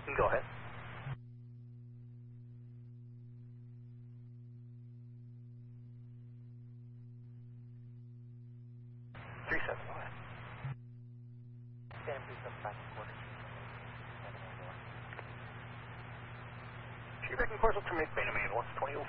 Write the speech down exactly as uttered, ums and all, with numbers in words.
Go ahead. Three seven, go ahead. Stand please up back and quarter. She's back in course up to make Bay Domain, one twenty